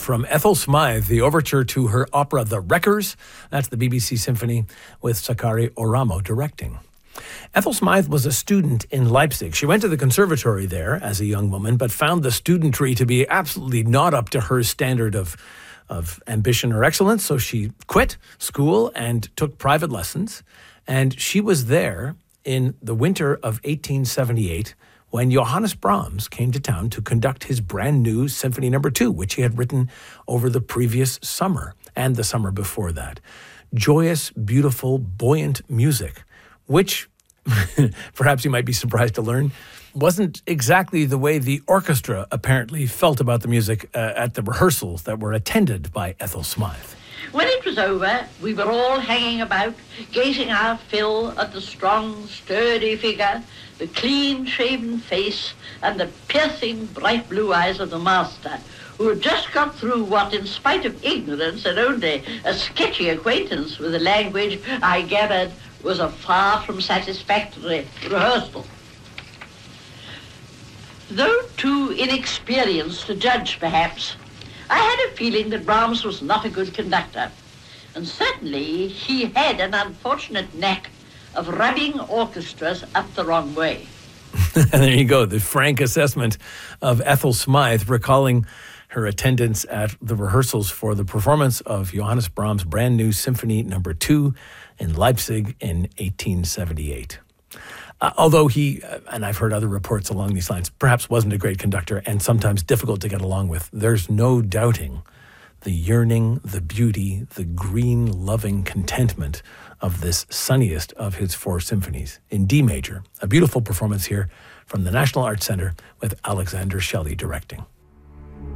from Ethel Smythe, the overture to her opera The Wreckers. That's the BBC Symphony with Sakari Oramo directing. Ethel Smythe was a student in Leipzig. She went to the conservatory there as a young woman, but found the studentry to be absolutely not up to her standard of ambition or excellence. So she quit school and took private lessons. And she was there in the winter of 1878 when Johannes Brahms came to town to conduct his brand new Symphony No. 2, which he had written over the previous summer and the summer before that. Joyous, beautiful, buoyant music, which, perhaps you might be surprised to learn, wasn't exactly the way the orchestra apparently felt about the music at the rehearsals that were attended by Ethel Smythe. When it was over, we were all hanging about, gazing our fill at the strong, sturdy figure, the clean-shaven face, and the piercing, bright blue eyes of the master, who had just got through what, in spite of ignorance and only a sketchy acquaintance with the language, I gathered was a far from satisfactory rehearsal. Though too inexperienced to judge, perhaps, I had a feeling that Brahms was not a good conductor, and certainly he had an unfortunate knack of rubbing orchestras up the wrong way. There you go, the frank assessment of Ethel Smythe, recalling her attendance at the rehearsals for the performance of Johannes Brahms' brand new Symphony No. 2 in Leipzig in 1878. Although he, and I've heard other reports along these lines, perhaps wasn't a great conductor and sometimes difficult to get along with, there's no doubting the yearning, the beauty, the green, loving contentment of this sunniest of his four symphonies in D major. A beautiful performance here from the National Arts Centre with Alexander Shelley directing.